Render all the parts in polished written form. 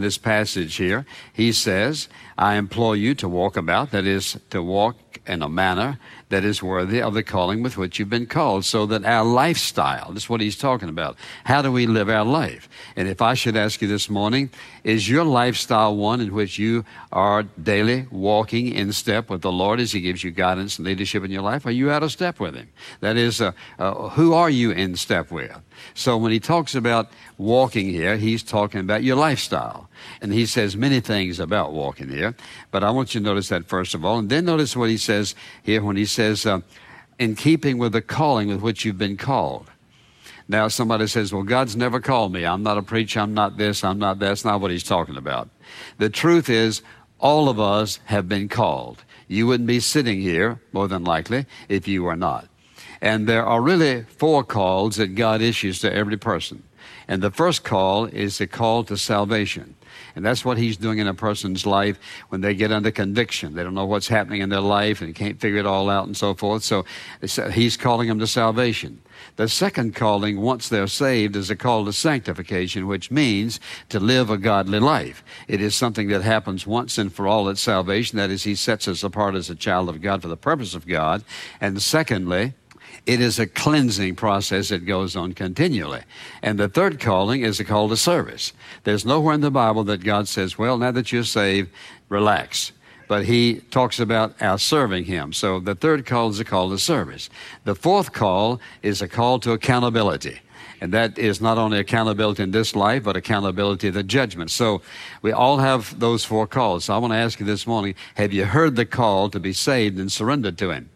This passage here, he says, I implore you to walk about, that is, to walk in a manner that is worthy of the calling with which you've been called, so that our lifestyle, this is what he's talking about. How do we live our life? And if I should ask you this morning, is your lifestyle one in which you are daily walking in step with the Lord as he gives you guidance and leadership in your life? Are you out of step with him? That is, who are you in step with? So when he talks about walking here, he's talking about your lifestyle. And he says many things about walking here, but I want you to notice that first of all. And then notice what he says here when he says, in keeping with the calling with which you've been called. Now somebody says, well, God's never called me. I'm not a preacher. I'm not this. I'm not that. That's not what he's talking about. The truth is, all of us have been called. You wouldn't be sitting here, more than likely, if you were not. And there are really 4 calls that God issues to every person. And the first call is the call to salvation. And that's what he's doing in a person's life when they get under conviction. They don't know what's happening in their life and can't figure it all out and so forth. So he's calling them to salvation. The second calling, once they're saved, is a call to sanctification, which means to live a godly life. It is something that happens once and for all at salvation. That is, he sets us apart as a child of God for the purpose of God. And secondly, it is a cleansing process that goes on continually. And the third calling is a call to service. There's nowhere in the Bible that God says, well, now that you're saved, relax. But he talks about our serving him. So the third call is a call to service. The fourth call is a call to accountability. And that is not only accountability in this life, but accountability of the judgment. So we all have those 4 calls. So I want to ask you this morning, have you heard the call to be saved and surrendered to him?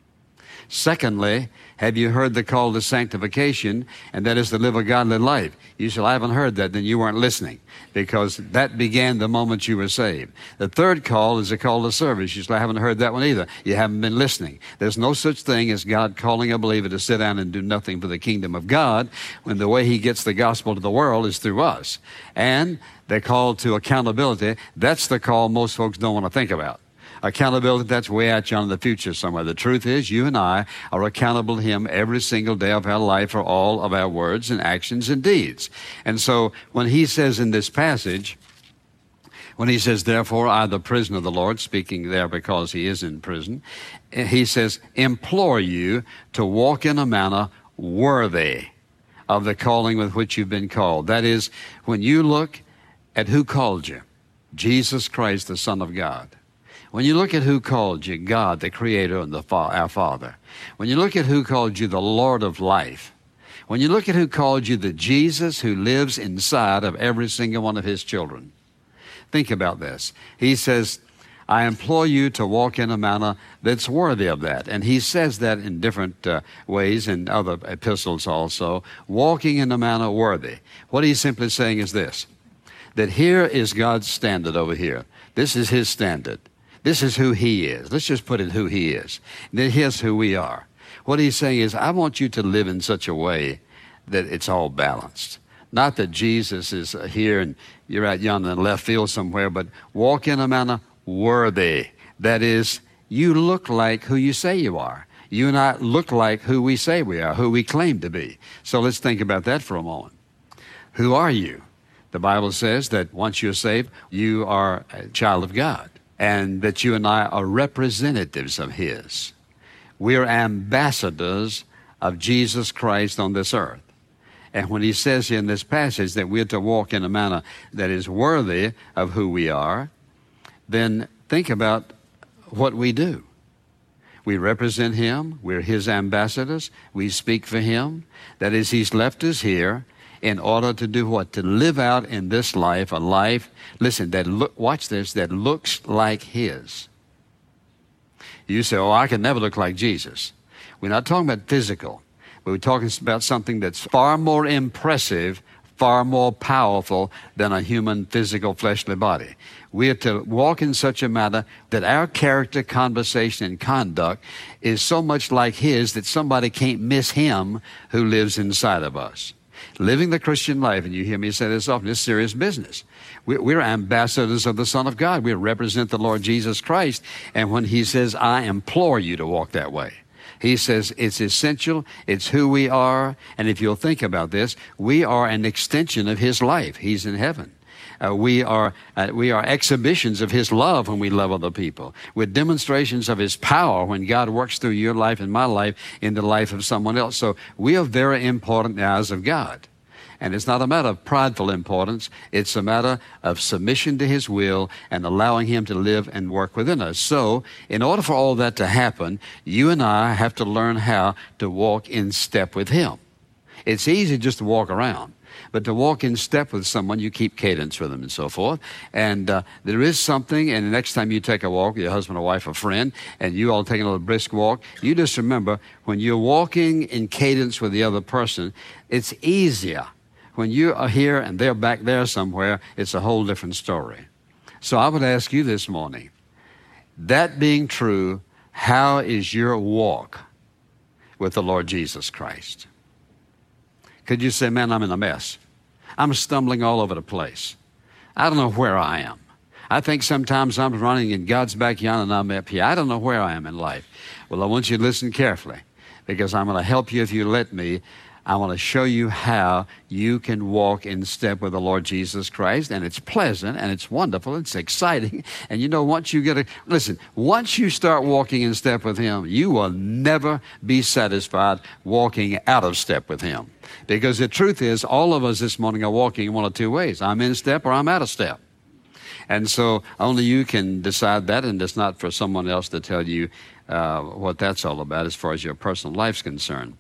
Secondly, have you heard the call to sanctification, and that is to live a godly life? You say, I haven't heard that, then you weren't listening, because that began the moment you were saved. The third call is a call to service. You say, I haven't heard that one either. You haven't been listening. There's no such thing as God calling a believer to sit down and do nothing for the kingdom of God, when the way he gets the gospel to the world is through us. And the call to accountability, that's the call most folks don't want to think about. Accountability, that's way out yonder in the future somewhere. The truth is, you and I are accountable to him every single day of our life for all of our words and actions and deeds. And so when he says in this passage, when he says, therefore, I, the prisoner of the Lord, speaking there because he is in prison, he says, implore you to walk in a manner worthy of the calling with which you've been called. That is, when you look at who called you, Jesus Christ, the Son of God. When you look at who called you, God, the Creator and our Father. When you look at who called you, the Lord of life. When you look at who called you, the Jesus who lives inside of every single one of his children. Think about this. He says, I implore you to walk in a manner that's worthy of that. And he says that in different ways in other epistles also. Walking in a manner worthy. What he's simply saying is this, that here is God's standard over here. This is his standard. This is who he is. Let's just put it who he is. Then here's who we are. What he's saying is, I want you to live in such a way that it's all balanced. Not that Jesus is here and you're out yonder in left field somewhere, but walk in a manner worthy. That is, you look like who you say you are. You and I look like who we say we are, who we claim to be. So let's think about that for a moment. Who are you? The Bible says that once you're saved, you are a child of God. And that you and I are representatives of his. We are ambassadors of Jesus Christ on this earth. And when he says here in this passage that we're to walk in a manner that is worthy of who we are, then think about what we do. We represent him. We're his ambassadors. We speak for him. That is, he's left us here in order to do what? To live out in this life a life, listen, watch this, that looks like his. You say, oh, I can never look like Jesus. We're not talking about physical, but we're talking about something that's far more impressive, far more powerful than a human physical fleshly body. We are to walk in such a manner that our character, conversation, and conduct is so much like his that somebody can't miss him who lives inside of us. Living the Christian life, and you hear me say this often, is serious business. We're ambassadors of the Son of God. We represent the Lord Jesus Christ. And when he says, I implore you to walk that way, he says it's essential, it's who we are. And if you'll think about this, we are an extension of his life. He's in heaven. We are exhibitions of His love when we love other people. We're demonstrations of His power when God works through your life and my life in the life of someone else. So we are very important in the eyes of God. And it's not a matter of prideful importance. It's a matter of submission to His will and allowing Him to live and work within us. So, in order for all that to happen, you and I have to learn how to walk in step with Him. It's easy just to walk around, but to walk in step with someone, you keep cadence with them and so forth. And there is something, and the next time you take a walk with your husband or wife or friend, and you all take a little brisk walk, you just remember, when you're walking in cadence with the other person, it's easier. When you are here and they're back there somewhere, it's a whole different story. So I would ask you this morning, that being true, how is your walk with the Lord Jesus Christ? Could you say, man, I'm in a mess. I'm stumbling all over the place. I don't know where I am. I think sometimes I'm running in God's backyard and I'm up here. I don't know where I am in life. Well, I want you to listen carefully, because I'm going to help you if you let me. I want to show you how you can walk in step with the Lord Jesus Christ, and it's pleasant, and it's wonderful, it's exciting. And you know, once you start walking in step with Him, you will never be satisfied walking out of step with Him. Because the truth is, all of us this morning are walking in one of two ways. I'm in step or I'm out of step. And so only you can decide that, and it's not for someone else to tell you what that's all about as far as your personal life's concerned.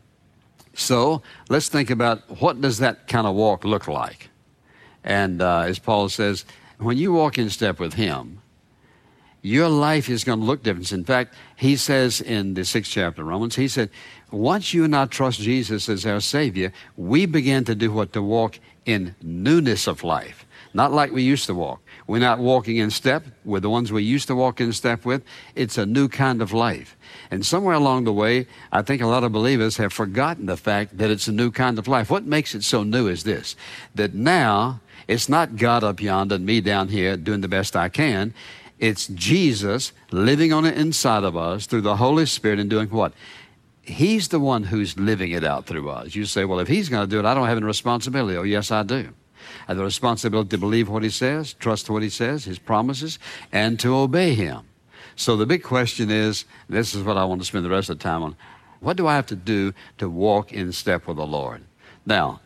So let's think about, what does that kind of walk look like? And as Paul says, when you walk in step with Him, your life is going to look different. In fact, he says in the 6th chapter of Romans, he said, once you and I trust Jesus as our Savior, we begin to do what? To walk in newness of life. Not like we used to walk. We're not walking in step with the ones we used to walk in step with. It's a new kind of life. And somewhere along the way, I think a lot of believers have forgotten the fact that it's a new kind of life. What makes it so new is this, that now it's not God up yonder and me down here doing the best I can. It's Jesus living on the inside of us through the Holy Spirit and doing what? He's the one who's living it out through us. You say, well, if He's going to do it, I don't have any responsibility. Oh, yes, I do. I have the responsibility to believe what He says, trust what He says, His promises, and to obey Him. So the big question is, this is what I want to spend the rest of the time on, what do I have to do to walk in step with the Lord? Now,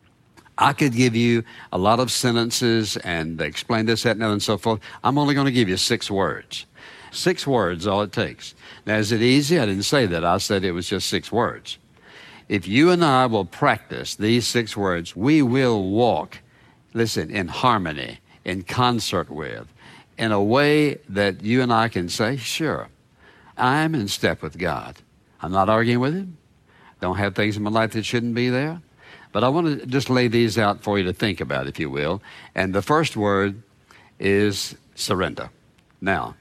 I could give you a lot of sentences and explain this, that, and other, and so forth. I'm only going to give you 6 words. 6 words, all it takes. Now, is it easy? I didn't say that. I said it was just 6 words. If you and I will practice these 6 words, we will walk, listen, in harmony, in concert with, in a way that you and I can say, sure, I'm in step with God. I'm not arguing with Him. Don't have things in my life that shouldn't be there. But I want to just lay these out for you to think about, if you will. And the first word is surrender. Now,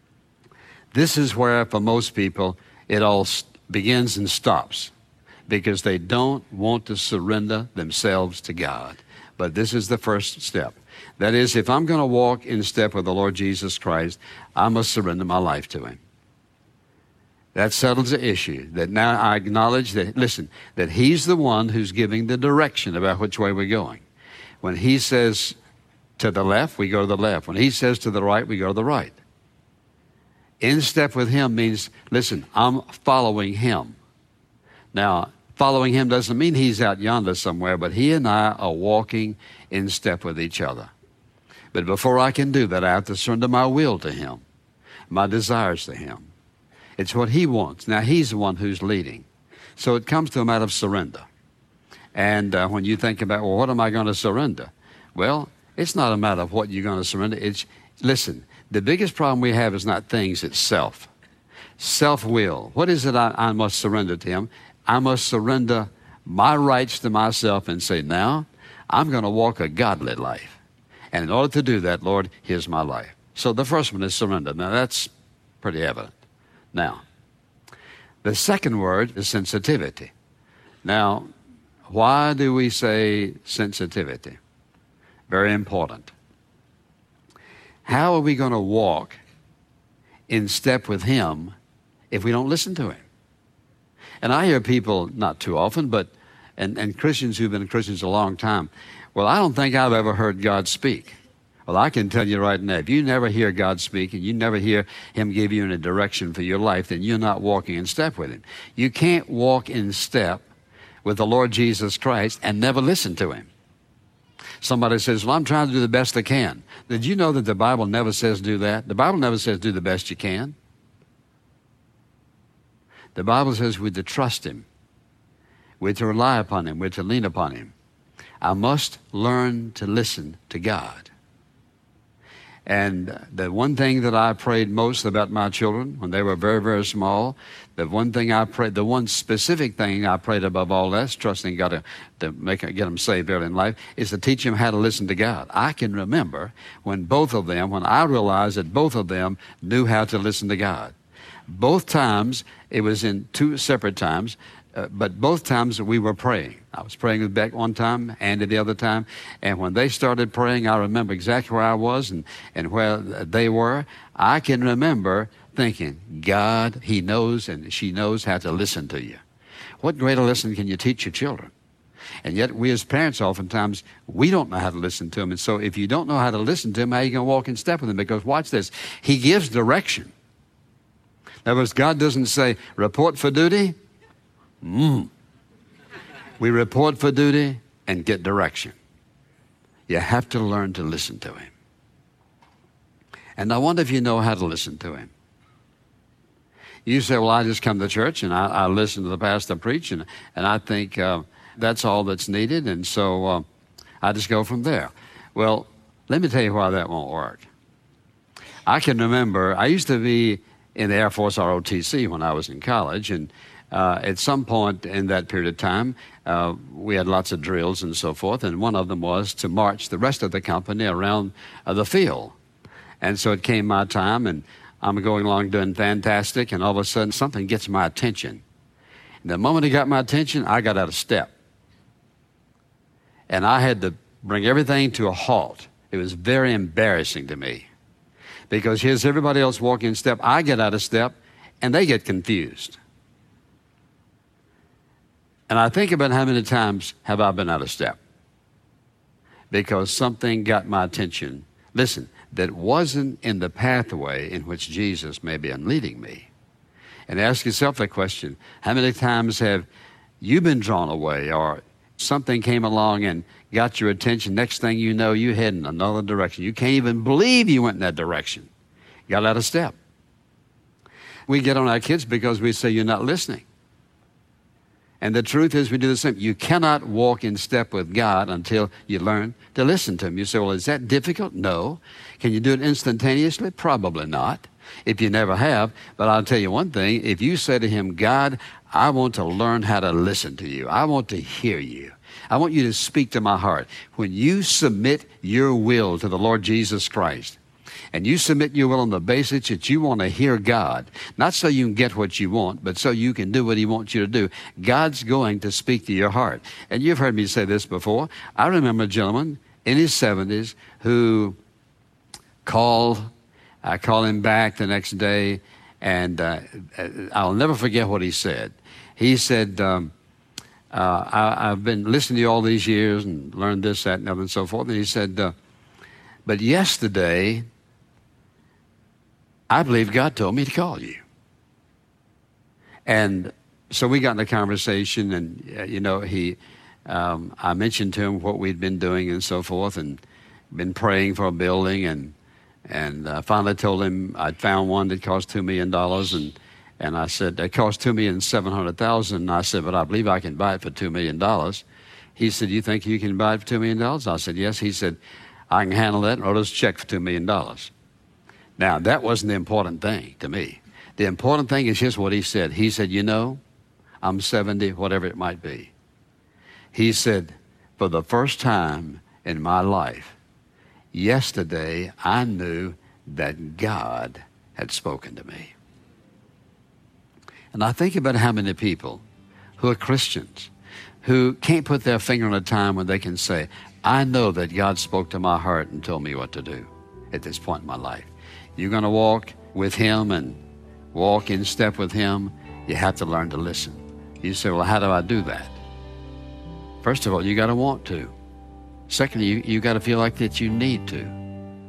this is where, for most people, it all begins and stops, because they don't want to surrender themselves to God. But this is the first step. That is, if I'm going to walk in step with the Lord Jesus Christ, I must surrender my life to Him. That settles the issue. That now I acknowledge that, listen, that He's the one who's giving the direction about which way we're going. When He says to the left, we go to the left. When He says to the right, we go to the right. In step with Him means, listen, I'm following Him. Now, following Him doesn't mean He's out yonder somewhere, but He and I are walking in step with each other. But before I can do that, I have to surrender my will to Him, my desires to Him. It's what He wants. Now, He's the one who's leading. So it comes to a matter of surrender. And when you think about, well, what am I going to surrender? Well, it's not a matter of what you're going to surrender. Listen, the biggest problem we have is not things, it's self. Self-will. What is it I must surrender to Him? I must surrender my rights to myself and say, now, I'm going to walk a godly life. And in order to do that, Lord, here's my life. So the first one is surrender. Now, that's pretty evident. Now, the second word is sensitivity. Now, why do we say sensitivity? Very important. How are we going to walk in step with Him if we don't listen to Him? And I hear people, not too often, but and Christians who've been Christians a long time, well, I don't think I've ever heard God speak. Well, I can tell you right now, if you never hear God speak and you never hear Him give you any direction for your life, then you're not walking in step with Him. You can't walk in step with the Lord Jesus Christ and never listen to Him. Somebody says, well, I'm trying to do the best I can. Did you know that the Bible never says do that? The Bible never says do the best you can. The Bible says we're to trust Him. We're to rely upon Him. We're to lean upon Him. I must learn to listen to God. And the one thing that I prayed most about my children when they were very, very small, the one thing I prayed, the one specific thing I prayed above all else, trusting God to get them saved early in life, is to teach them how to listen to God. I can remember when I realized that both of them knew how to listen to God. Both times, it was in two separate times, but both times we were praying. I was praying with Beck one time, Andy the other time, and when they started praying, I remember exactly where I was and where they were. I can remember thinking, God, He knows and she knows how to listen to you. What greater lesson can you teach your children? And yet we as parents oftentimes, we don't know how to listen to them. And so if you don't know how to listen to them, how are you going to walk in step with them? Because watch this, He gives direction. In other words, God doesn't say, report for duty. We report for duty and get direction. You have to learn to listen to Him. And I wonder if you know how to listen to Him. You say, well, I just come to church and I listen to the pastor preach and I think that's all that's needed, and so I just go from there. Well, let me tell you why that won't work. I can remember, I used to be in the Air Force ROTC when I was in college, and at some point in that period of time, we had lots of drills and so forth, and one of them was to march the rest of the company around the field. And so it came my time, and I'm going along doing fantastic, and all of a sudden something gets my attention. And the moment it got my attention, I got out of step. And I had to bring everything to a halt. It was very embarrassing to me. Because here's everybody else walking in step, I get out of step, and they get confused. And I think about how many times have I been out of step because something got my attention, listen, that wasn't in the pathway in which Jesus may be leading me. And ask yourself that question, how many times have you been drawn away or something came along and got your attention, next thing you know, you head in another direction. You can't even believe you went in that direction. Got out of step. We get on our kids because we say, you're not listening. And the truth is we do the same. You cannot walk in step with God until you learn to listen to Him. You say, well, is that difficult? No. Can you do it instantaneously? Probably not, if you never have. But I'll tell you one thing. If you say to Him, God, I want to learn how to listen to you. I want to hear you. I want you to speak to my heart. When you submit your will to the Lord Jesus Christ, and you submit your will on the basis that you want to hear God, not so you can get what you want, but so you can do what He wants you to do, God's going to speak to your heart. And you've heard me say this before. I remember a gentleman in his 70s who I called him back the next day, and I'll never forget what he said. He said, I've been listening to you all these years and learned this, that, and other, and so forth. And he said, but yesterday, I believe God told me to call you. And so we got in a conversation, and, I mentioned to him what we'd been doing and so forth, and been praying for a building, and finally told him I'd found one that cost $2 million, and I said, it cost $2,700,000, and I said, but I believe I can buy it for $2 million. He said, you think you can buy it for $2 million? I said, yes. He said, I can handle that, and wrote us a check for $2 million. Now, that wasn't the important thing to me. The important thing is just what he said. He said, I'm 70, whatever it might be. He said, for the first time in my life, yesterday I knew that God had spoken to me. And I think about how many people who are Christians who can't put their finger on a time when they can say, I know that God spoke to my heart and told me what to do at this point in my life. You're going to walk with Him and walk in step with Him, you have to learn to listen. You say, well, how do I do that? First of all, you got to want to. Secondly, you got to feel like that you need to.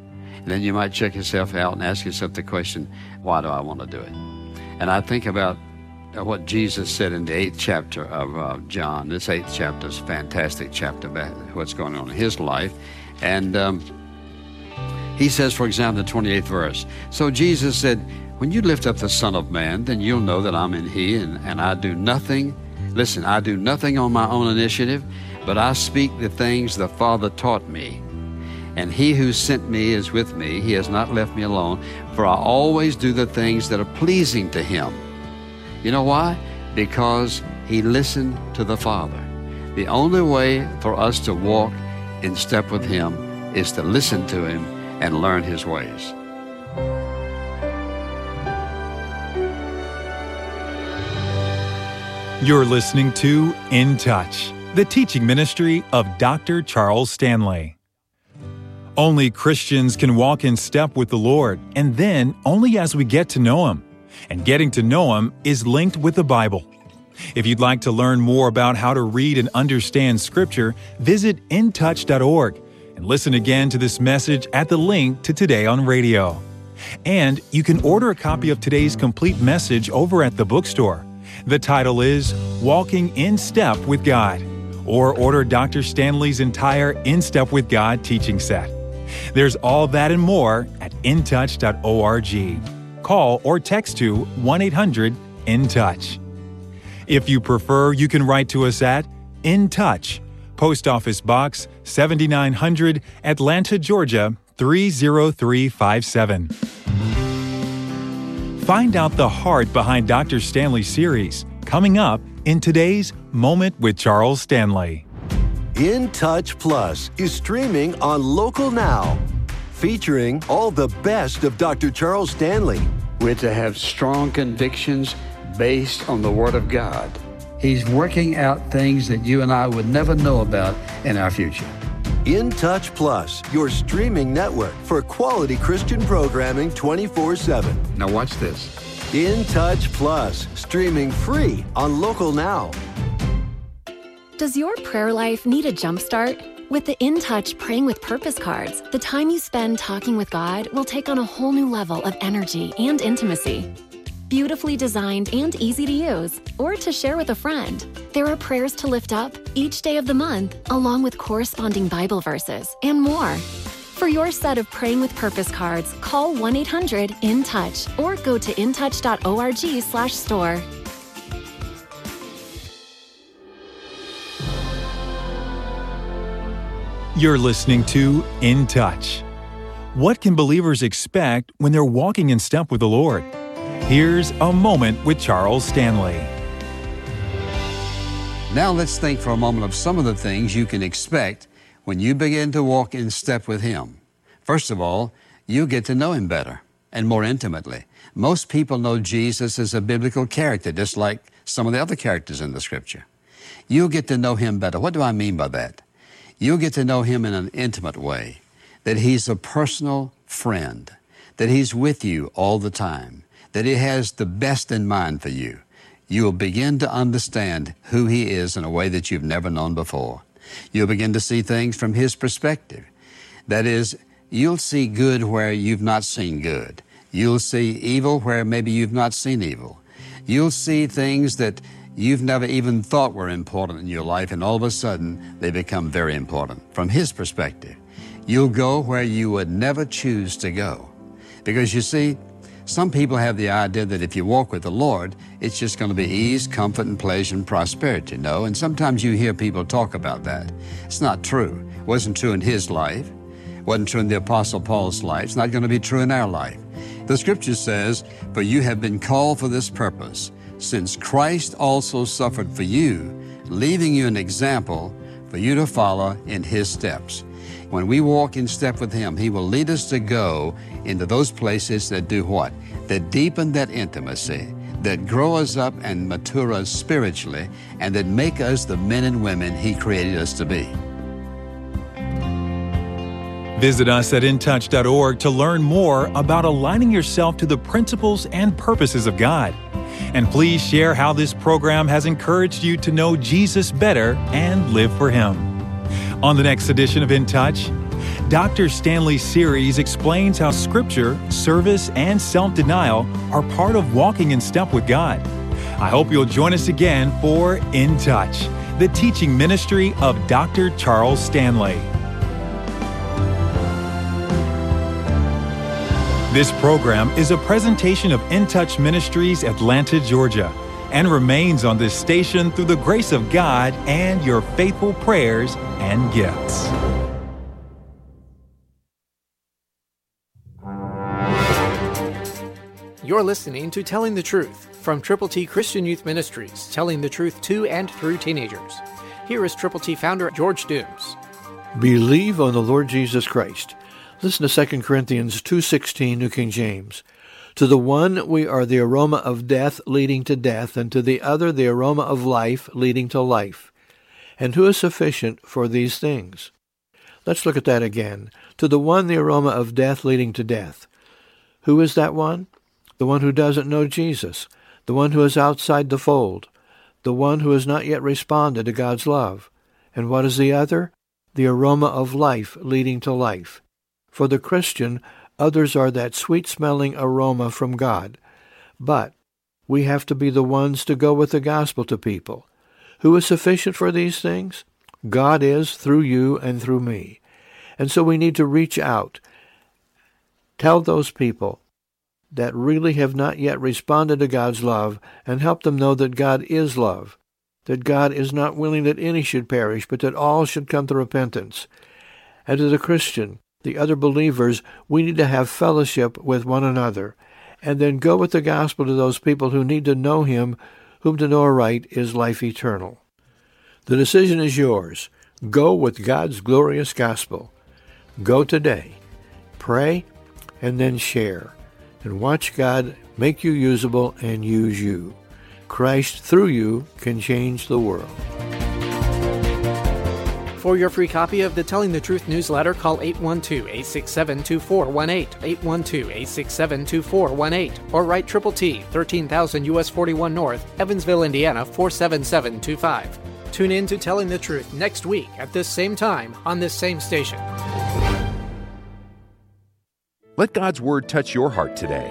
then you might check yourself out and ask yourself the question, why do I want to do it? And I think about what Jesus said in the 8th chapter of John. This 8th chapter is a fantastic chapter about what's going on in his life. And he says, for example, the 28th verse, so Jesus said, when you lift up the Son of Man, then you'll know that I'm in he, and I do nothing. Listen, I do nothing on my own initiative, but I speak the things the Father taught me. And he who sent me is with me. He has not left me alone, for I always do the things that are pleasing to him. You know why? Because he listened to the Father. The only way for us to walk in step with him is to listen to him and learn his ways. You're listening to In Touch, the teaching ministry of Dr. Charles Stanley. Only Christians can walk in step with the Lord, and then only as we get to know Him. And getting to know Him is linked with the Bible. If you'd like to learn more about how to read and understand Scripture, visit intouch.org and listen again to this message at the link to Today on Radio. And you can order a copy of today's complete message over at the bookstore. The title is Walking in Step with God, or order Dr. Stanley's entire In Step with God teaching set. There's all that and more at intouch.org. Call or text to 1-800-IN-TOUCH. If you prefer, you can write to us at In Touch, Post Office Box 7900, Atlanta, Georgia 30357. Find out the heart behind Dr. Stanley's series coming up in today's Moment with Charles Stanley. In Touch Plus is streaming on Local Now, featuring all the best of Dr. Charles Stanley. We're to have strong convictions based on the Word of God. He's working out things that you and I would never know about in our future. In Touch Plus, your streaming network for quality Christian programming 24/7. Now watch this. In Touch Plus, streaming free on Local Now. Does your prayer life need a jumpstart? With the In Touch Praying with Purpose cards, the time you spend talking with God will take on a whole new level of energy and intimacy. Beautifully designed and easy to use, or to share with a friend, there are prayers to lift up each day of the month, along with corresponding Bible verses and more. For your set of Praying with Purpose cards, call 1-800-IN-TOUCH or go to intouch.org/store. You're listening to In Touch. What can believers expect when they're walking in step with the Lord? Here's a moment with Charles Stanley. Now let's think for a moment of some of the things you can expect when you begin to walk in step with Him. First of all, you get to know Him better and more intimately. Most people know Jesus as a biblical character, just like some of the other characters in the Scripture. You'll get to know Him better. What do I mean by that? You'll get to know Him in an intimate way, that He's a personal friend, that He's with you all the time, that He has the best in mind for you. You will begin to understand who He is in a way that you've never known before. You'll begin to see things from His perspective. That is, you'll see good where you've not seen good. You'll see evil where maybe you've not seen evil. You'll see things that you've never even thought were important in your life, and all of a sudden they become very important from His perspective. You'll go where you would never choose to go. Because you see, some people have the idea that if you walk with the Lord, it's just going to be ease, comfort, and pleasure and prosperity. No, and sometimes you hear people talk about that. It's not true. It wasn't true in his life. It wasn't true in the Apostle Paul's life. It's not going to be true in our life. The Scripture says, "For you have been called for this purpose, since Christ also suffered for you, leaving you an example for you to follow in His steps." When we walk in step with Him, He will lead us to go into those places that do what? That deepen that intimacy, that grow us up and mature us spiritually, and that make us the men and women He created us to be. Visit us at intouch.org to learn more about aligning yourself to the principles and purposes of God. And please share how this program has encouraged you to know Jesus better and live for Him. On the next edition of In Touch, Dr. Stanley's series explains how Scripture, service, and self-denial are part of walking in step with God. I hope you'll join us again for In Touch, the teaching ministry of Dr. Charles Stanley. This program is a presentation of In Touch Ministries, Atlanta, Georgia, and remains on this station through the grace of God and your faithful prayers and gifts. You're listening to Telling the Truth from Triple T Christian Youth Ministries, telling the truth to and through teenagers. Here is Triple T founder George Dooms. Believe on the Lord Jesus Christ. Listen to 2 Corinthians 2:16, New King James. To the one we are the aroma of death leading to death, and to the other the aroma of life leading to life. And who is sufficient for these things? Let's look at that again. To the one the aroma of death leading to death. Who is that one? The one who doesn't know Jesus, the one who is outside the fold, the one who has not yet responded to God's love. And what is the other? The aroma of life leading to life. For the Christian, others are that sweet-smelling aroma from God. But we have to be the ones to go with the gospel to people. Who is sufficient for these things? God is, through you and through me. And so we need to reach out. Tell those people that really have not yet responded to God's love, and help them know that God is love, that God is not willing that any should perish, but that all should come to repentance. And to the Christian, the other believers, we need to have fellowship with one another, and then go with the gospel to those people who need to know Him, whom to know aright is life eternal. The decision is yours. Go with God's glorious gospel. Go today. Pray, and then share. And watch God make you usable and use you. Christ, through you, can change the world. For your free copy of the Telling the Truth newsletter, call 812-867-2418, 812-867-2418, or write Triple T, 13,000 U.S. 41 North, Evansville, Indiana, 47725. Tune in to Telling the Truth next week at this same time on this same station. Let God's Word touch your heart today.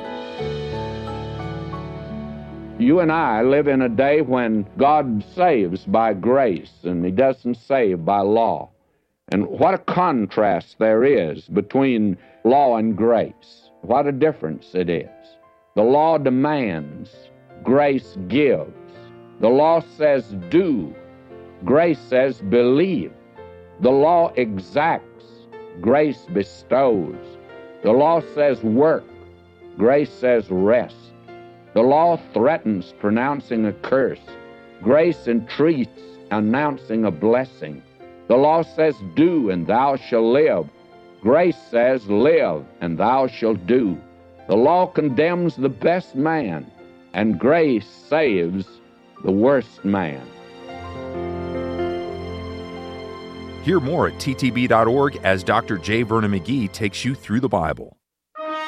You and I live in a day when God saves by grace, and He doesn't save by law. And what a contrast there is between law and grace. What a difference it is. The law demands, grace gives. The law says do, grace says believe. The law exacts, grace bestows. The law says work, grace says rest. The law threatens, pronouncing a curse. Grace entreats, announcing a blessing. The law says do, and thou shalt live. Grace says live, and thou shalt do. The law condemns the best man, and grace saves the worst man. Hear more at ttb.org as Dr. J. Vernon McGee takes you through the Bible.